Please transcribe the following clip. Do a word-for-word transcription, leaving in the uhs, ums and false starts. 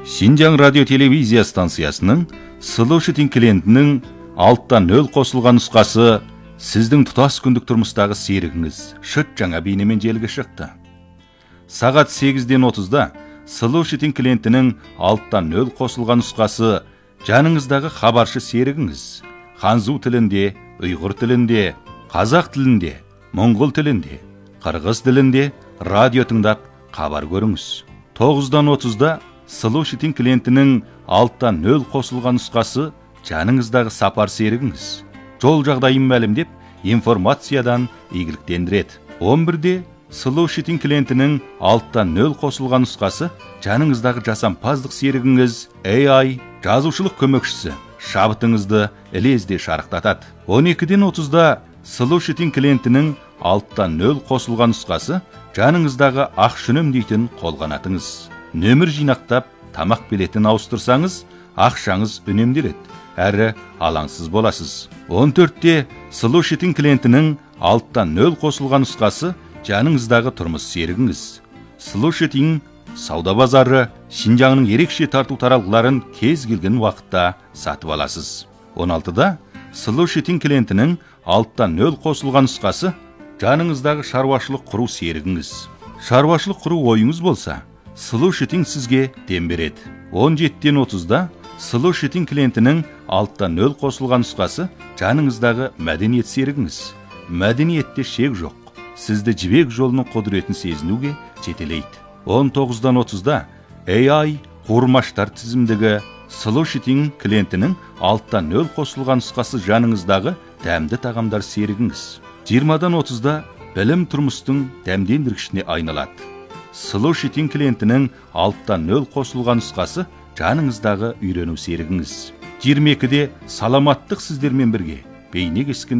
Шинжаң радио телевизия станциясының Solution клиентінің алттан нөл қосылған нұсқасы сіздің тұтас күндік тұрмыстағы серігіңіз шыт жаңа бейнемен желіге шықты. Сағат сегізден отызда Solution клиентінің алттан нөл қосылған нұсқасы жаныңыздағы хабаршы серігіңіз ханзу тілінде, ұйғыр тілінде, қазақ тілінде, моңғол тілінде, қырғыз тілінде радио тыңдап хабар көріңіз. тоғыздан отызда Solution клиентінің алттан нөл қосылған нұсқасы жаныңыздағы сапар серігіңіз жол жағдайын мәлімдеп информациядан игіліктендіреді. он бірде Solution клиентінің алттан нөл қосылған нұсқасы жаныңыздағы жасампаздық серігіңіз эй ай жазушылық көмекшісі шабытыңызды ілезде шарықтатады. он екіден отызда Solution клиентінің алттан нөл қосылған нұсқасы жаныңыздағы ақша үнемдейтін қолғанатыңыз. Нөмір жинақтап, тамақ билетін ауыстырсаңыз, ақшаңыз үнемделеді, әрі алаңсыз боласыз. он төртте Solution клиентінің алттан нөл қосылған нұсқасы жаныңыздағы тұрмыс серігіңіз. Solution сауда базары Шинжаңның ерекше тарту таралғыларын кез келген уақытта сатып аласыз. он алтыда Solution клиентінің алттан нөл қосылған нұсқасы жаныңыздағы шаруашылық құру серігіңіз. Шаруашылық құру ойыңыз болса, Solution сізге дем береді. он жетіден отызда Solution клиентінің алттан нөл қосылған нұсқасы жаныңыздағы мәдениет серігіңіз. Мәдениетте шек жоқ. Сізді жібек жолының құдіретін сезінуге жетелейді. он тоғыздан отызда эй ай қуырмаштар тізімдегі Solution клиентінің алттан нөл қосылған нұсқасы жаныңыздағы дәмді тағамдар серігіңіз. жиырмадан отызда білім тұрмыстың дәмдендіргішіне айналады. Solution клиентінің алттан нөл қосылған нұсқасы жаныңыздағы үйрену серігіңіз. жиырма екіде саламаттық сіздермен бірге бейне кескін